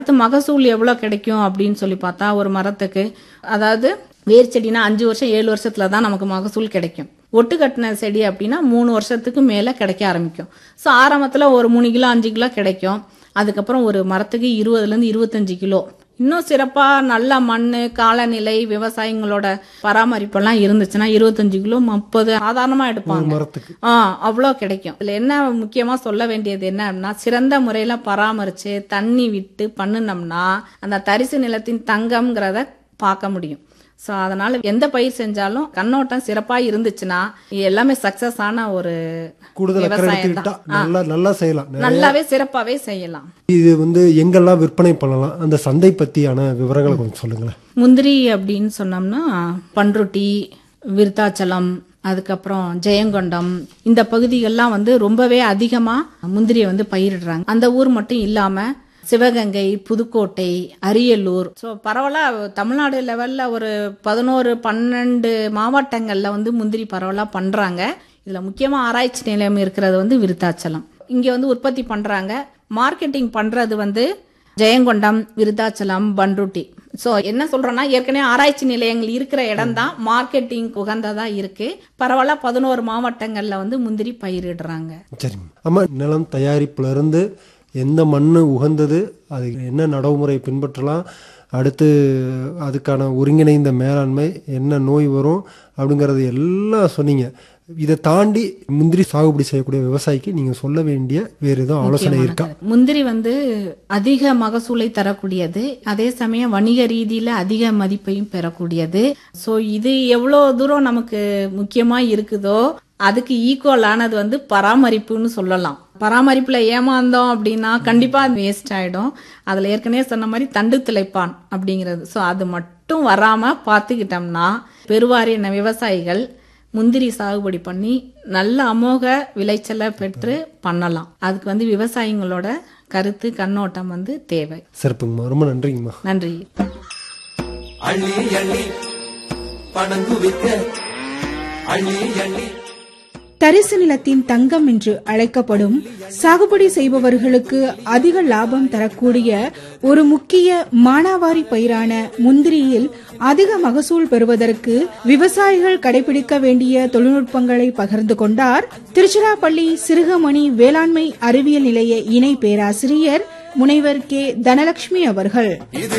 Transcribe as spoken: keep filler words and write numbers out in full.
மகசூல் எவ்வளவு கிடைக்கும் அப்படின்னு சொல்லி பார்த்தா ஒரு மரத்துக்கு அதாவது வேர் செடினா அஞ்சு வருஷம் ஏழு வருஷத்துல தான் நமக்கு மகசூல் கிடைக்கும். ஒட்டு கட்டின செடி அப்படின்னா மூணு வருஷத்துக்கு மேல கிடைக்க ஆரம்பிக்கும். ஸோ ஆரம்பத்துல ஒரு மூணு கிலோ அஞ்சு கிலோ கிடைக்கும். அதுக்கப்புறம் ஒரு மரத்துக்கு இருபதுல இருந்து இருபத்தஞ்சு கிலோ. இன்னும் சிறப்பா நல்ல மண்ணு காலநிலை விவசாயிங்களோட பராமரிப்பெல்லாம் இருந்துச்சுன்னா இருபத்தஞ்சு கிலோ முப்பது சாதாரணமா எடுப்பாங்க. ஆஹ் அவ்வளோ கிடைக்கும். இதுல என்ன முக்கியமா சொல்ல வேண்டியது என்ன அப்படின்னா சிறந்த முறையில பராமரிச்சு தண்ணி விட்டு பண்ணுனோம்னா அந்த தரிசு நிலத்தின் தங்கம்ங்கிறத பார்க்க முடியும். ஸோ அதனால எந்த பயிர் செஞ்சாலும் கண்ணோட்டம் சிறப்பா இருந்துச்சுன்னா எல்லாமே சக்சஸ் ஆன ஒரு விவசாயம் தான். நல்லா செய்யலாம், நல்லாவே சிறப்பாவே செய்யலாம். இது வந்து எங்கெல்லாம் விற்பனை பண்ணலாம், அந்த சந்தை பத்தியான விவரங்களை கொஞ்சம் சொல்லுங்களேன். முந்திரி அப்படின்னு சொன்னோம்னா பண்ருட்டி, விருத்தாச்சலம், அதுக்கப்புறம் ஜெயங்கொண்டம் இந்த பகுதிகள்லாம் வந்து ரொம்பவே அதிகமா முந்திரியை வந்து பயிரிடுறாங்க. அந்த ஊர் மட்டும் இல்லாம சிவகங்கை, புதுக்கோட்டை, அரியலூர், ஸோ பரவலா தமிழ்நாடு லெவல்ல ஒரு பதினோரு பன்னெண்டு மாவட்டங்கள்ல வந்து முந்திரி பரவலா பண்றாங்க. இதுல முக்கியமா ஆராய்ச்சி நிலையம் இருக்கிறது வந்து விருத்தாச்சலம். இங்க வந்து உற்பத்தி பண்றாங்க. மார்க்கெட்டிங் பண்றது வந்து ஜெயங்கொண்டம், விருத்தாச்சலம், பண்ருட்டி. ஸோ என்ன சொல்றோம்னா ஏற்கனவே ஆராய்ச்சி நிலையங்கள் இருக்கிற இடம் தான் மார்க்கெட்டிங் உகந்ததா இருக்கு. பரவலா பதினோரு மாவட்டங்கள்ல வந்து முந்திரி பயிரிடுறாங்க. சரி ஆமா, நிலம் தயாரிப்புல இருந்து எந்த மண்ணு உகந்தது, அது என்ன நடைமுறை பின்பற்றலாம், அடுத்து அதுக்கான ஒருங்கிணைந்த மேலாண்மை, என்ன நோய் வரும் அப்படிங்கறது எல்லாம் சொன்னீங்க. இதை தாண்டி முந்திரி சாகுபடி செய்யக்கூடிய விவசாயிக்கு நீங்க சொல்ல வேண்டிய வேற ஏதாவது ஆலோசனை இருக்கா? முந்திரி வந்து அதிக மகசூலை தரக்கூடியது, அதே சமயம் வணிக ரீதியில அதிக மதிப்பையும் பெறக்கூடியது. சோ இது எவ்வளவு தூரம் நமக்கு முக்கியமா இருக்குதோ அதுக்கு ஈக்குவல் ஆனது வந்து பராமரிப்புன்னு சொல்லலாம். பராமரிப்புல ஏமாந்தோம் அப்படின்னா கண்டிப்பா அது வேஸ்ட் ஆயிடும். அதுல ஏற்கனவே சொன்ன மாதிரி தண்டு திளைப்பான் அப்படிங்கிறது, ஸோ அது மட்டும் வராம பார்த்துக்கிட்டோம்னா பெருவாரியான விவசாயிகள் முந்திரி சாகுபடி பண்ணி நல்ல அமோக விளைச்சலை பெற்று பண்ணலாம். அதுக்கு வந்து விவசாயிகளோட கருத்து கண்ணோட்டம் வந்து தேவை. சிறப்புங்கம்மா, ரொம்ப நன்றிங்கம்மா. நன்றி. அள்ளி அள்ளி பணங்குவிக்க அள்ளி அள்ளி தரிசு நிலத்தின் தங்கம் என்று அழைக்கப்படும் சாகுபடி செய்பவர்களுக்கு அதிக லாபம் தரக்கூடிய ஒரு முக்கிய மானாவாரி பயிரான முந்திரியில் அதிக மகசூல் பெறுவதற்கு விவசாயிகள் கடைபிடிக்க வேண்டிய தொழில்நுட்பங்களை பகிர்ந்து கொண்டார் திருச்சிராப்பள்ளி சிறுகமணி வேளாண்மை அறிவியல் நிலைய இணை பேராசிரியர் முனைவர் கே தனலட்சுமி அவர்கள்.